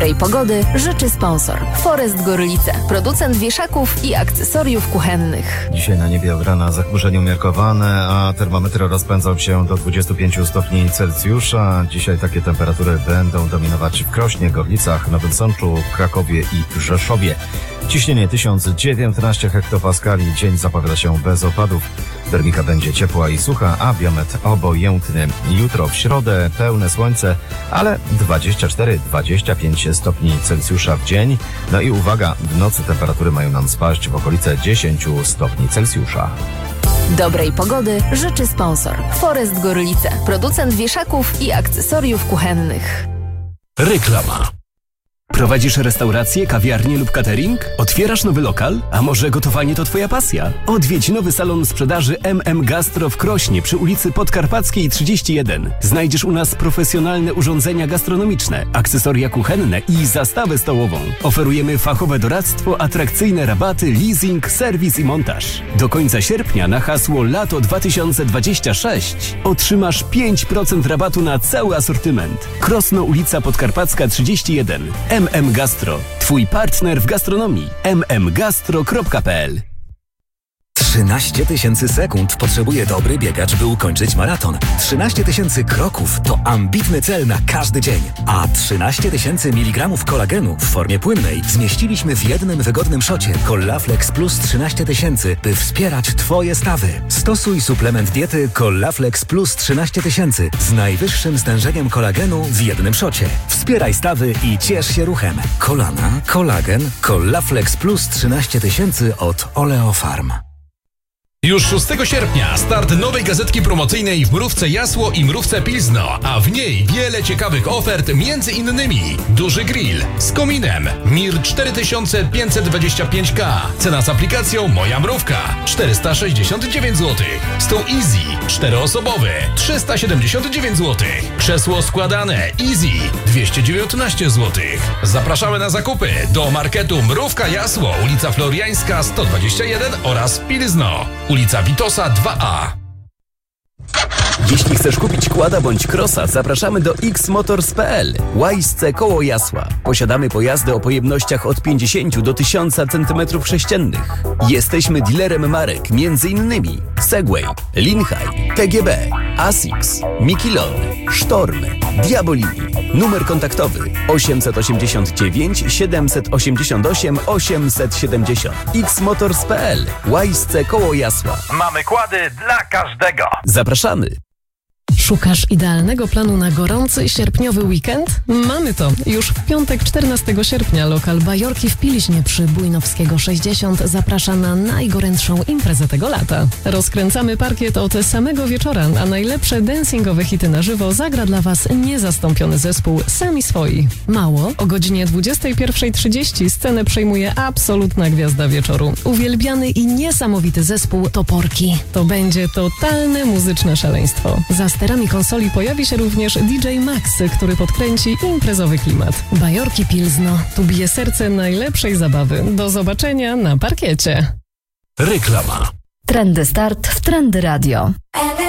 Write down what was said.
Dobrej pogody życzy sponsor Forest Gorlice, producent wieszaków i akcesoriów kuchennych. Dzisiaj na niebie od rana zachmurzenie umiarkowane, a termometry rozpędzą się do 25 stopni Celsjusza. Dzisiaj takie temperatury będą dominować w Krośnie, Gorlicach, Nowym Sączu, Krakowie i Rzeszowie. Ciśnienie 1019 hektopaskali. Dzień zapowiada się bez opadów. Termika będzie ciepła i sucha, a biometr obojętny. Jutro w środę pełne słońce, ale 24-25 stopni Celsjusza w dzień. No i uwaga, w nocy temperatury mają nam spaść w okolice 10 stopni Celsjusza. Dobrej pogody życzy sponsor Forest Gorlice, producent wieszaków i akcesoriów kuchennych. Reklama. Prowadzisz restaurację, kawiarnię lub catering? Otwierasz nowy lokal? A może gotowanie to Twoja pasja? Odwiedź nowy salon sprzedaży MM Gastro w Krośnie przy ulicy Podkarpackiej 31. Znajdziesz u nas profesjonalne urządzenia gastronomiczne, akcesoria kuchenne i zastawę stołową. Oferujemy fachowe doradztwo, atrakcyjne rabaty, leasing, serwis i montaż. Do końca sierpnia na hasło Lato 2026 otrzymasz 5% rabatu na cały asortyment. Krosno, ulica Podkarpacka 31. MM Gastro. Twój partner w gastronomii. mmgastro.pl 13 000 sekund potrzebuje dobry biegacz, by ukończyć maraton. 13 000 kroków to ambitny cel na każdy dzień. A 13 000 mg kolagenu w formie płynnej zmieściliśmy w jednym wygodnym szocie Collaflex Plus 13 000, by wspierać Twoje stawy. Stosuj suplement diety Collaflex Plus 13 000 z najwyższym stężeniem kolagenu w jednym szocie. Wspieraj stawy i ciesz się ruchem. Kolana, kolagen, Collaflex Plus 13 000 od Oleofarm. Już 6 sierpnia start nowej gazetki promocyjnej w Mrówce Jasło i Mrówce Pilzno, a w niej wiele ciekawych ofert, między innymi duży grill z kominem Mir 4525K, cena z aplikacją Moja Mrówka 469 zł, stół Easy 4-osobowy 379 zł, krzesło składane Easy 219 zł. Zapraszamy na zakupy do marketu Mrówka Jasło, ulica Floriańska 121 oraz Pilzno, ulica Witosa 2A. Jeśli chcesz kupić quada bądź crossa, zapraszamy do xmotors.pl. Łajsce koło Jasła. Posiadamy pojazdy o pojemnościach od 50 do 1000 cm3. Jesteśmy dealerem marek m.in. Segway, Linhai, TGB, Asics, Mikilon, Sztorm, Diabolini. Numer kontaktowy 889 788 870. xmotors.pl. Łajsce koło Jasła. Mamy kłady dla każdego. Zapraszamy. Szukasz idealnego planu na gorący, sierpniowy weekend? Mamy to! Już w piątek 14 sierpnia lokal Bajorki w Pilźnie przy Bujnowskiego 60 zaprasza na najgorętszą imprezę tego lata. Rozkręcamy parkiet od samego wieczora, a najlepsze dancingowe hity na żywo zagra dla Was niezastąpiony zespół Sami Swoi. Mało, o godzinie 21:30 scenę przejmuje absolutna gwiazda wieczoru. Uwielbiany i niesamowity zespół Toporki. To będzie totalne muzyczne szaleństwo. Za sterami konsoli pojawi się również DJ Max, który podkręci imprezowy klimat. Bajorki Pilzno. Tu bije serce najlepszej zabawy. Do zobaczenia na parkiecie. Reklama. Trendy Start w Trendy Radio.